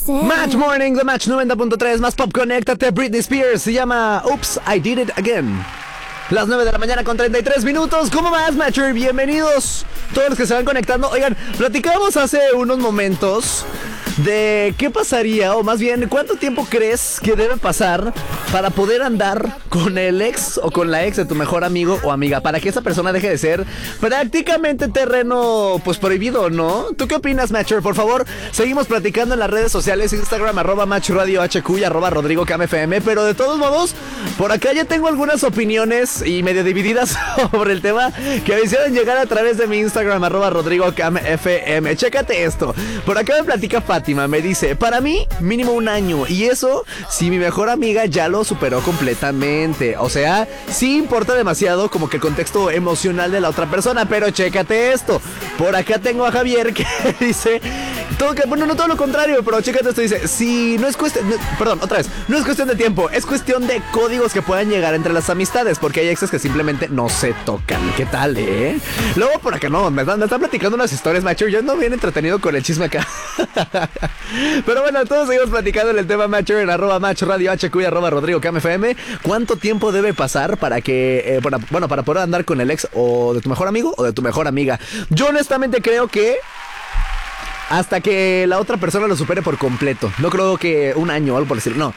Match Morning, The Match 90.3, más pop, conéctate. Britney Spears se llama Oops, I Did It Again. Las 9 de la mañana con 33 minutos. ¿Cómo vas, Matcher? Bienvenidos todos los que se van conectando. Oigan, platicábamos hace unos momentos de qué pasaría, o más bien, ¿cuánto tiempo crees que debe pasar para poder andar con el ex o con la ex de tu mejor amigo o amiga? Para que esa persona deje de ser prácticamente terreno, pues, prohibido, ¿no? ¿Tú qué opinas, Matcher? Por favor, seguimos platicando en las redes sociales, Instagram, @MatchRadioHQ y @RodrigoCamFM. Pero de todos modos, por acá ya tengo algunas opiniones y medio divididas sobre el tema que me hicieron llegar a través de mi Instagram, @RodrigoCamFM. Chécate esto. Por acá me platica Fátima, me dice, para mí, mínimo un año. Y eso, si mi mejor amiga ya lo superó completamente. O sea, sí importa demasiado como que el contexto emocional de la otra persona. Pero chécate esto. Por acá tengo a Javier que dice, bueno, no todo lo contrario, pero chécate esto, dice, si no es cuestión, perdón, otra vez, no es cuestión de tiempo, es cuestión de códigos que puedan llegar entre las amistades, porque hay exes que simplemente no se tocan. ¿Qué tal, Luego por acá me están platicando unas historias, macho. Yo ando bien entretenido con el chisme acá. Pero bueno, todos seguimos platicando en el tema, macho, en @MatchRadioHQ y @RodrigoCamFM. ¿Cuánto tiempo debe pasar para que, para poder andar con el ex o de tu mejor amigo o de tu mejor amiga? Yo honestamente creo que hasta que la otra persona lo supere por completo. No creo que un año o algo por decirlo. No,